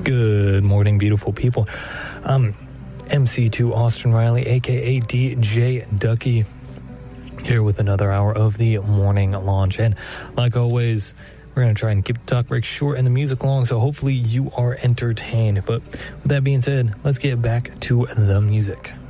Good morning, beautiful people. I'm MC2 Austin Riley, aka DJ Ducky, here with another hour of the morning launch. And like always, we're going to try and keep the talk break short and the music long, so hopefully you are entertained. But with that being said, let's get back to the music.